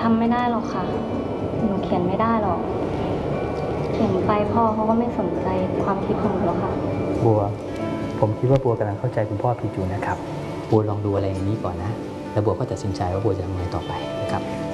ทำไม่ได้หรอกค่ะหนูเขียนไม่ได้หรอกเขียนไปพ่อเขาก็ไม่สนใจความคิดของหนูหรอกค่ะบัวผมคิดว่าบัวกำลังเข้าใจคุณพ่อผิดอยู่นะครับบัวลองดูอะไรอย่างนี้ก่อนนะแล้วบัวก็ตัดสินใจว่าบัวจะทำไงต่อไปนะครับ